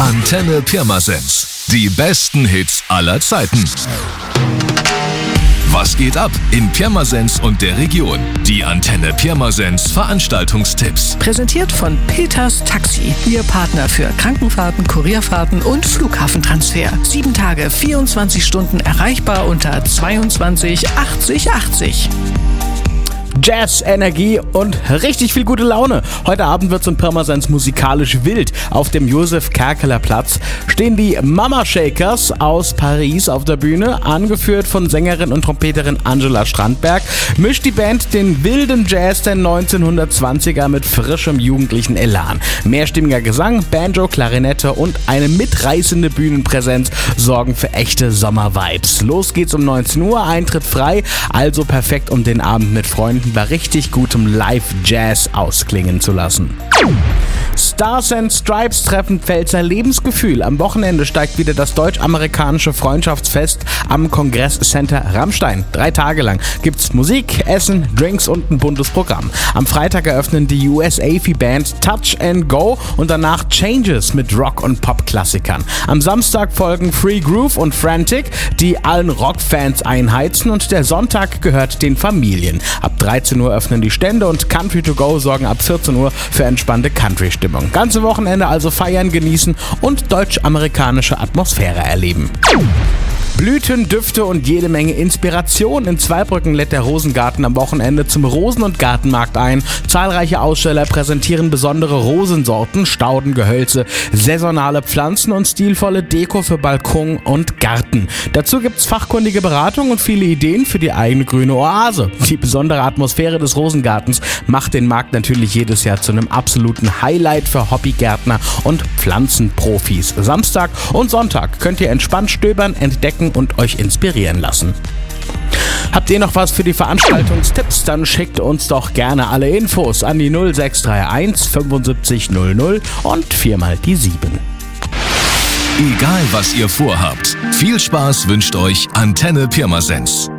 Antenne Pirmasens. Die besten Hits aller Zeiten. Was geht ab in Pirmasens und der Region? Die Antenne Pirmasens Veranstaltungstipps. Präsentiert von Peters Taxi. Ihr Partner für Krankenfahrten, Kurierfahrten und Flughafentransfer. 7 Tage, 24 Stunden erreichbar unter 22 80 80. Jazz, Energie und richtig viel gute Laune. Heute Abend wird's in Pirmasens musikalisch wild. Auf dem Josef-Kerkeler-Platz stehen die Mama Shakers aus Paris auf der Bühne. Angeführt von Sängerin und Trompeterin Angela Strandberg mischt die Band den wilden Jazz der 1920er mit frischem jugendlichen Elan. Mehrstimmiger Gesang, Banjo, Klarinette und eine mitreißende Bühnenpräsenz sorgen für echte Sommer-Vibes. Los geht's um 19 Uhr, Eintritt frei, also perfekt, um den Abend mit Freunden bei richtig gutem Live-Jazz ausklingen zu lassen. Stars and Stripes treffen Pfälzer Lebensgefühl. Am Wochenende steigt wieder das deutsch-amerikanische Freundschaftsfest am Kongresscenter Rammstein. 3 Tage lang gibt's Musik, Essen, Drinks und ein buntes Programm. Am Freitag eröffnen die US-AFI-Band Touch and Go und danach Changes mit Rock- und Pop-Klassikern. Am Samstag folgen Free Groove und Frantic, die allen Rockfans einheizen, und der Sonntag gehört den Familien. Ab 13 Uhr öffnen die Stände und Country to Go sorgen ab 14 Uhr für entspannte Country-Stimmung. Ganze Wochenende also feiern, genießen und deutsch-amerikanische Atmosphäre erleben. Blüten, Düfte und jede Menge Inspiration. In Zweibrücken lädt der Rosengarten am Wochenende zum Rosen- und Gartenmarkt ein. Zahlreiche Aussteller präsentieren besondere Rosensorten, Stauden, Gehölze, saisonale Pflanzen und stilvolle Deko für Balkon und Garten. Dazu gibt's fachkundige Beratung und viele Ideen für die eigene grüne Oase. Die besondere Atmosphäre des Rosengartens macht den Markt natürlich jedes Jahr zu einem absoluten Highlight für Hobbygärtner und Pflanzenprofis. Samstag und Sonntag könnt ihr entspannt stöbern, entdecken und euch inspirieren lassen. Habt ihr noch was für die Veranstaltungstipps? Dann schickt uns doch gerne alle Infos an die 0631 75 00 und 4 mal die 7. Egal was ihr vorhabt, viel Spaß wünscht euch Antenne Pirmasens.